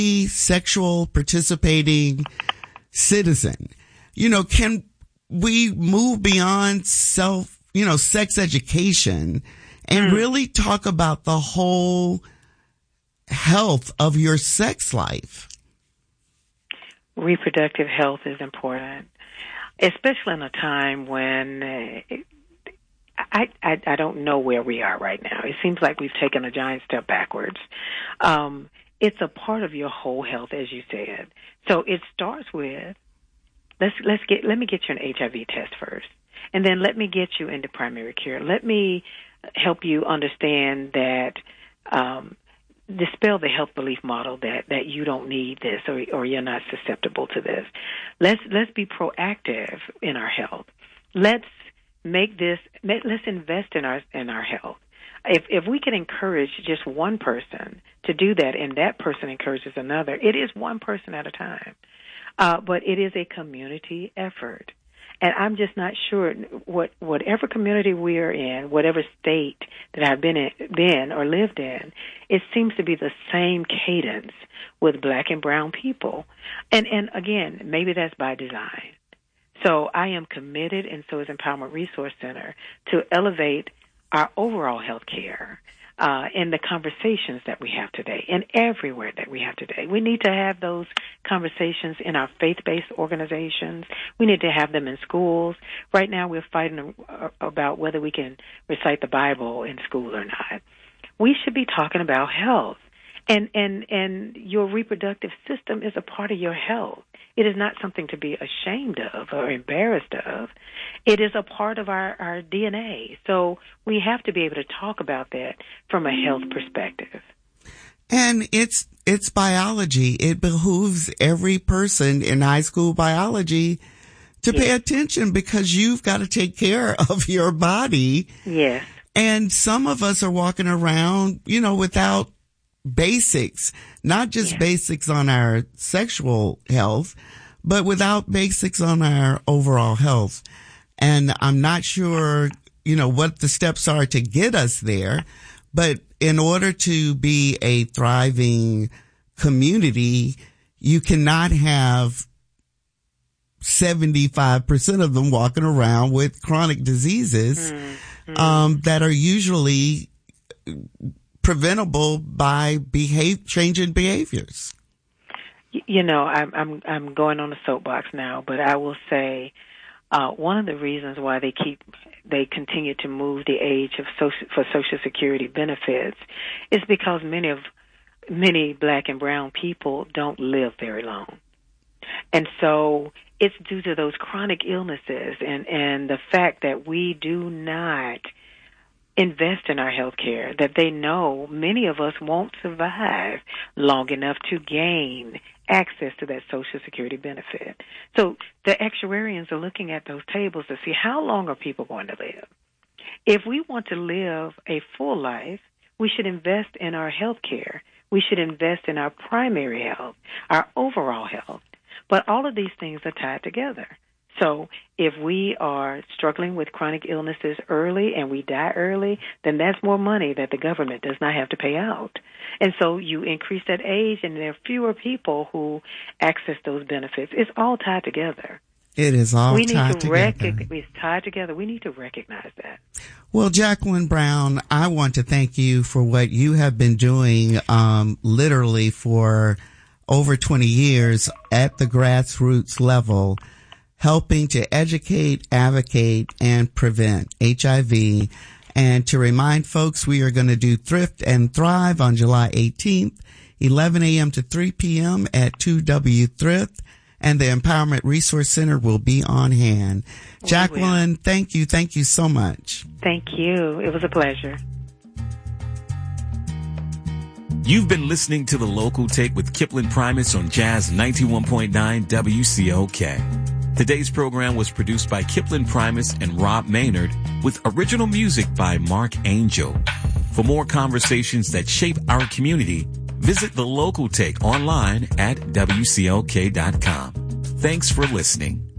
sexual participating citizen. Can we move beyond sex education and really talk about the whole health of your sex life? Reproductive health is important, especially in a time when I don't know where we are right now. It seems like we've taken a giant step backwards. It's a part of your whole health, as you said. So it starts with let me get you an HIV test first, and then let me get you into primary care. Let me help you understand that. Dispel the health belief model that you don't need this or you're not susceptible to this. Let's be proactive in our health. Let's invest in our health. If we can encourage just one person to do that and that person encourages another, it is one person at a time. But it is a community effort. And I'm just not sure whatever community we are in, whatever state that I've been or lived in, it seems to be the same cadence with Black and brown people. And again, maybe that's by design. So I am committed, and so is Empowerment Resource Center, to elevate our overall health care in the conversations that we have today and everywhere that we have today. We need to have those conversations in our faith-based organizations. We need to have them in schools. Right now we're fighting about whether we can recite the Bible in school or not. We should be talking about health. And your reproductive system is a part of your health. It is not something to be ashamed of or embarrassed of. It is a part of our DNA. So we have to be able to talk about that from a health perspective. And it's biology. It behooves every person in high school biology to pay attention, because you've got to take care of your body. Yes. And some of us are walking around, without basics, not just basics on our sexual health, but without basics on our overall health. And I'm not sure, what the steps are to get us there, but in order to be a thriving community, you cannot have 75% of them walking around with chronic diseases, that are usually preventable by changing behaviors. I'm going on the soapbox now, but I will say one of the reasons why they continue to move the age for Social Security benefits is because many Black and brown people don't live very long. And so it's due to those chronic illnesses and the fact that we do not invest in our health care, that they know many of us won't survive long enough to gain access to that Social Security benefit. So the actuarians are looking at those tables to see how long are people going to live. If we want to live a full life, we should invest in our health care. We should invest in our primary health, our overall health. But all of these things are tied together. So if we are struggling with chronic illnesses early and we die early, then that's more money that the government does not have to pay out. And so you increase that age and there are fewer people who access those benefits. It's all tied together. It is all tied together. It's tied together. We need to recognize that. Well, Jacqueline Brown, I want to thank you for what you have been doing literally for over 20 years at the grassroots level, helping to educate, advocate, and prevent HIV. And to remind folks, we are going to do Thrift and Thrive on July 18th, 11 a.m. to 3 p.m. at 2W Thrift, and the Empowerment Resource Center will be on hand. Jacqueline, thank you. Thank you so much. Thank you. It was a pleasure. You've been listening to The Local Take with Kipling Primus on Jazz 91.9 WCOK. Today's program was produced by Kipling Primus and Rob Maynard with original music by Mark Angel. For more conversations that shape our community, visit The Local Take online at WCOK.com. Thanks for listening.